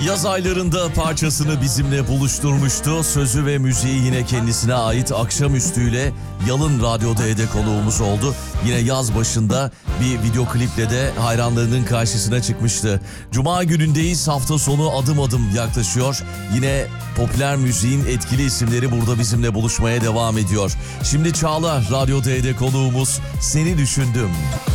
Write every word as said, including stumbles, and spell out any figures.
Yaz aylarında parçasını bizimle buluşturmuştu. Sözü ve müziği yine kendisine ait Akşamüstü'yle Yalın Radyo D'de konuğumuz oldu. Yine yaz başında bir video kliple de hayranlarının karşısına çıkmıştı. Cuma günündeyiz, hafta sonu adım adım yaklaşıyor. Yine popüler müziğin etkili isimleri burada bizimle buluşmaya devam ediyor. Şimdi Çağla Radyo D'de konuğumuz, Seni Düşündüm.